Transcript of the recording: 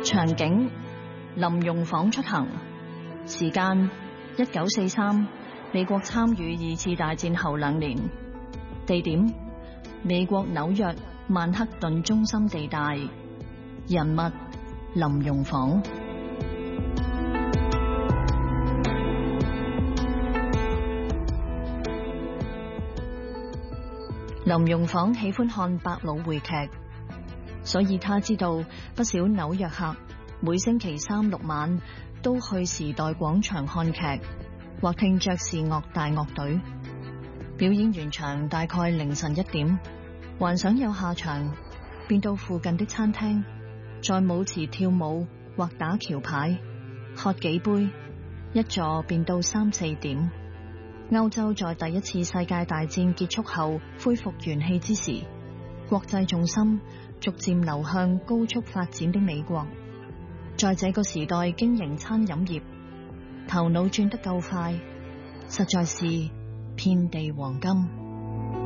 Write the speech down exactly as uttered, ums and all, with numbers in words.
場景林榮訪出行，時間一九四三，美國參與二次大戰後兩年，地點美國紐約曼克頓中心地帶，人物林榮訪。林榮訪喜歡看百老匯劇，所以他知道不少紐約客每星期三六晚都去時代廣場看劇，或聽爵士樂大樂隊。表演完場大概凌晨一點，還想有下場，便到附近的餐廳，在舞池跳舞或打橋牌，喝幾杯，一坐便到三四點。歐洲在第一次世界大戰結束後恢復元氣之時，國際重心逐漸流向高速發展的美國。在這個時代經營餐飲業，頭腦轉得夠快，實在是遍地黃金。